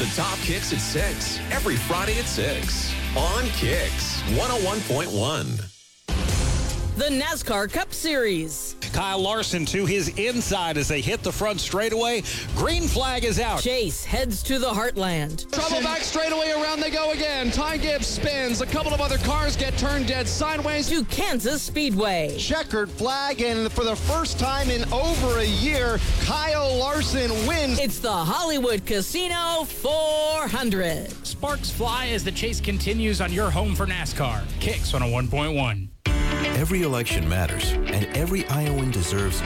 The top kicks at 6. Every Friday at 6. On Kicks 101.1. The NASCAR Cup Series. Kyle Larson to his inside as they hit the front straightaway. Green flag is out. Chase heads to the Heartland. Trouble back straightaway, around they go again. Ty Gibbs spins. A couple of other cars get turned dead sideways. To Kansas Speedway. Checkered flag, and for the first time in over a year, Kyle Larson wins. It's the Hollywood Casino 400. Sparks fly as the chase continues on your home for NASCAR. Kicks 101.1. Every election matters, and every Iowan deserves